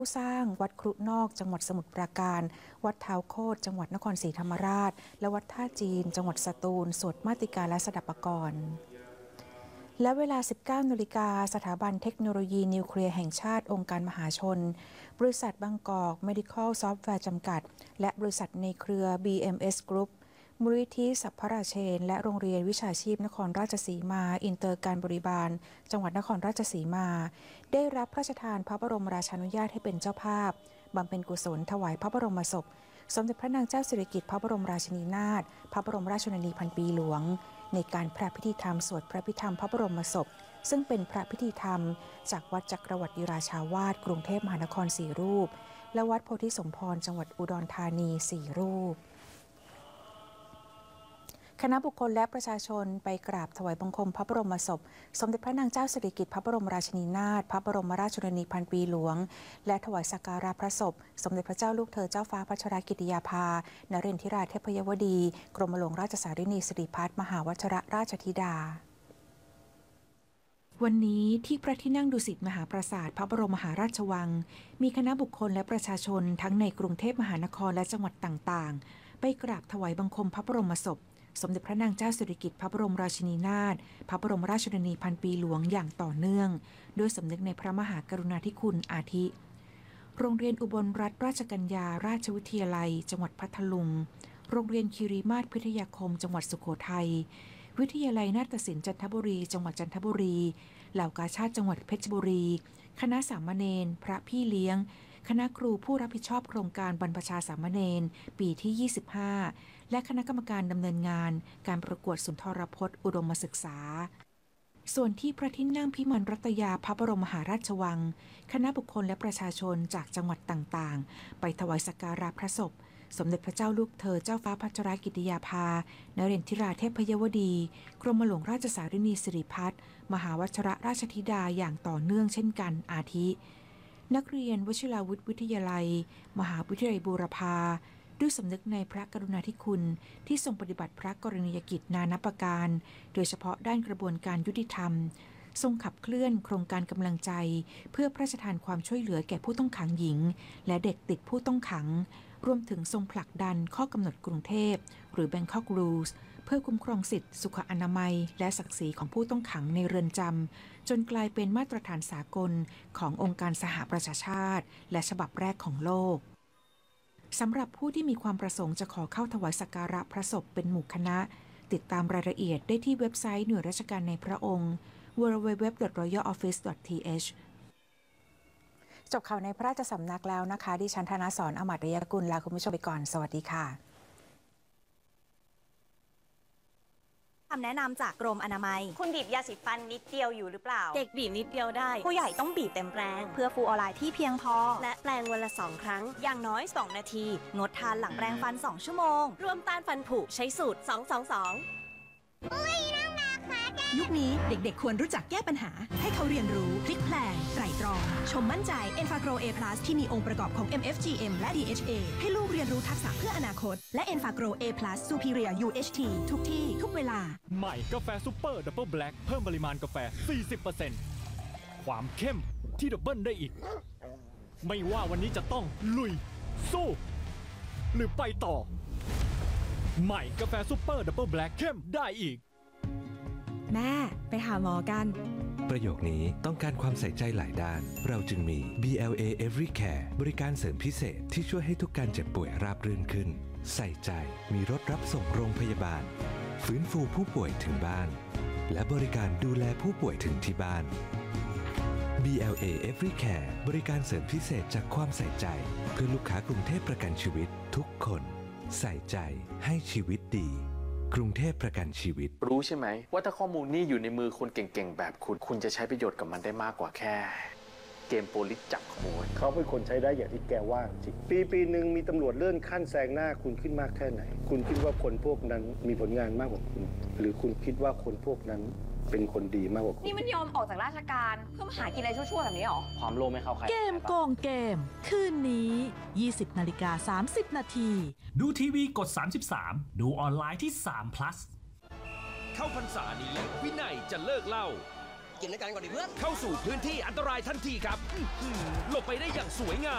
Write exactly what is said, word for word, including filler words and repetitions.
ผู้สร้างวัดครุนอกจังหวัดสมุทรปราการวัดเท้าโคตจังหวัดนครศรีธรรมราชและวัดท่าจีนจังหวัดสตูลสวดมาติกาและสดับปกรณ์และเวลา สิบเก้านาฬิกาสถาบันเทคโนโลยีนิวเคลียร์แห่งชาติองค์การมหาชนบริษัทบางกอก Medical Software จำกัดและบริษัทในเครือ บี เอ็ม เอส Group มูลนิธิสัพพราเชนและโรงเรียนวิชาชีพนครราชสีมาอินเตอร์การบริบาลจังหวัดนครราชสีมาได้รับพระราชทานพระบรมราชานุญาตให้เป็นเจ้าภาพบำเพ็ญกุศลถวายพระบรมศพสมเด็จพระนางเจ้าสิริกิติ์พระบรมราชินีนาถพระบรมราชชนนีพันปีหลวงในการพระพิธีธรรมสวดพระพิธรรมพระบรมศพซึ่งเป็นพระพิธีธรรมจากวัดจักรวรรดิราชาวาสกรุงเทพมหานครสี่รูปและวัดโพธิสมพรจังหวัดอุดรธานีสี่รูปคณะบุคคลและประชาชนไปกราบถวายบังคมพระบรมศพสมเด็จพระนางเจ้าสิริกิติ์พระบรมราชินีนาถพระบรมราชชนนีพันปีหลวงและถวายสักการะพระศพสมเด็จพระเจ้าลูกเธอเจ้าฟ้าพัชรกิติยาภานเรนทิราเทพยวดีกรมหลวงราชสารินีสิริพัฒน์มหาวชิรราชธิดาวันนี้ที่พระที่นั่งดุสิตมหาปราสาทพระบรมมหาราชวังมีคณะบุคคลและประชาชนทั้งในกรุงเทพมหานครและจังหวัดต่างๆไปกราบถวายบังคมพระบรมศพสมเด็จพระนางเจ้าสิริกิติ์พระบรมราชินีนาถพระบรมราชชนนีพันปีหลวงอย่างต่อเนื่องด้วยสำนึกในพระมหากรุณาธิคุณอาทิโรงเรียนอุบลรัตนราชกัญญาราชวิทยาลัยจังหวัดพัทลุงโรงเรียนคีรีมาศพิทยาคมจังหวัดสุโขทัยวิทยาลัยนาฏศิลป์จันทบุรีจังหวัดจันทบุรีเหล่ากาชาดจังหวัดเพชรบุรีคณะสามเณรพระพี่เลี้ยงคณะครูผู้รับผิดชอบโครงการบรรพชาสามเณรปีที่ยี่สิบห้าและคณะกรรมการดำเนินงานการประกวดสุนทรพจน์อุดมศึกษาส่วนที่พระที่นั่งพิมานรัตยาพระบรมมหาราชวังคณะบุคคลและประชาชนจากจังหวัดต่างๆไปถวายสักการะพระศพสมเด็จพระเจ้าลูกเธอเจ้าฟ้าพัชรกิติยาภานเรนทิราเทพยวดีกรมหลวงราชสารินีสิริพัฒน์มหาวชิรราชธิดาอย่างต่อเนื่องเช่นกันอาทินักเรียนวชิราวุธวิทยาลัยมหาวิทยาลัยบูรพาด้วยสำนึกในพระกรุณาธิคุณที่ทรงปฏิบัติพระกรณียกิจนานับประการโดยเฉพาะด้านกระบวนการยุติธรรมทรงขับเคลื่อนโครงการกำลังใจเพื่อพระราชทานความช่วยเหลือแก่ผู้ต้องขังหญิงและเด็กติดผู้ต้องขังรวมถึงทรงผลักดันข้อกำหนดกรุงเทพหรือ Bangkok Rules เพื่อคุ้มครองสิทธิสุขอนามัยและศักดิ์ศรีของผู้ต้องขังในเรือนจำจนกลายเป็นมาตรฐานสากลขององค์การสหประชาชาติและฉบับแรกของโลกสำหรับผู้ที่มีความประสงค์จะขอเข้าถวายสักการะพระศพเป็นหมู่คณะติดตามรายละเอียดได้ที่เว็บไซต์หน่วยราชการในพระองค์ ดับเบิลยู ดับเบิลยู ดับเบิลยู ดอท รอยัล ออฟฟิศ ดอท ที เอช จบข่าวในพระราชสำนักแล้วนะคะดิฉันธนสร อมรยกุลลาคุณผู้ชมไปก่อนสวัสดีค่ะคำแนะนำจากกรมอนามัยคุณบีบยาสีฟันนิดเดียวอยู่หรือเปล่าเด็กบีบนิดเดียวได้ผู้ใหญ่ต้องบีบเต็มแรงเพื่อฟูออไลน์ที่เพียงพอและแปรงวันละสองครั้งอย่างน้อยสองนาทีงดทานหลังแปรงฟันสองชั่วโมงร่วมต้านฟันผุใช้สูตรสอง สอง สองยุคนี้เด็กๆควรรู้จักแก้ปัญหาให้เขาเรียนรู้พลิกแพลงไตร่ตรองชมมั่นใจ Enfagro A+ ที่มีองค์ประกอบของ เอ็ม เอฟ จี เอ็ม และ ดี เอช เอ ให้ลูกเรียนรู้ทักษะเพื่ออนาคตและ Enfagro A+ Superior ยู เอช ที ทุกที่ทุกเวลาใหม่กาแฟซุปเปอร์ดับเบิลแบล็คเพิ่มปริมาณกาแฟ สี่สิบเปอร์เซ็นต์ ความเข้มที่ดับเบิลได้อีกไม่ว่าวันนี้จะต้องลุยสู้หรือไปต่อใหม่กาแฟซุปเปอร์ดับเบิลแบล็คเข้มได้อีกแม่ไปหาหมอกันประโยคนี้ต้องการความใส่ใจหลายด้านเราจึงมี บี แอล เอ Every Care บริการเสริมพิเศษที่ช่วยให้ทุกการเจ็บป่วยราบรื่นขึ้นใส่ใจมีรถรับส่งโรงพยาบาลฟื้นฟูผู้ป่วยถึงบ้านและบริการดูแลผู้ป่วยถึงที่บ้าน บี แอล เอ Every Care บริการเสริมพิเศษจากความใส่ใจเพื่อลูกค้ากรุงเทพประกันชีวิตทุกคนใส่ใจให้ชีวิตดีกรุงเทพประกันชีวิตรู้ใช่ไหมว่าถ้าข้อมูลนี้อยู่ในมือคนเก่งๆแบบคุณคุณจะใช้ประโยชน์กับมันได้มากกว่าแค่เกมโปลิสจับขโมยเขาเป็นคนใช้ได้อย่างที่แกว่าจริงปีปีหนึ่งมีตำรวจเลื่อนขั้นแซงหน้าคุณขึ้นมากแค่ไหนคุณคิดว่าคนพวกนั้นมีผลงานมากกว่าคุณหรือคุณคิดว่าคนพวกนั้นเป็นคนดีมากกว่าคุณนี่มันยอมออกจากราชการเพื่อมาหากินอะไรชั่วๆแบบนี้หรอความโลภไม่เข้าใครเกมโกงเกมคืนนี้ ยี่สิบนาฬิกาสามสิบนาทีดูทีวีกดสามสิบสามดูออนไลน์ที่สาม plus เข้าพรรษานี้วินัยจะเลิกเหล้ากินด้วยกันก่อนดิเพื่อนเข้าสู่พื้นที่อันตรายทันทีครับอื้อหือหลบไปได้อย่างสวยงาม